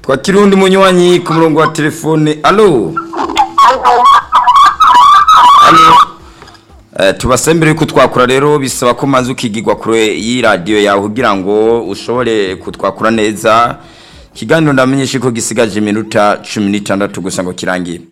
Kwa Kirundi munywanyi ku murongo wa telefone. Allo. Tubasembere ko twakura rero bisaba ko manzi ukigirwa kure yi radio yawe kugira ngo ushobore kutwakura neza. Kiganiro ndamenyeshe ko gisigaje iminota 16 gusa ngo kirangire.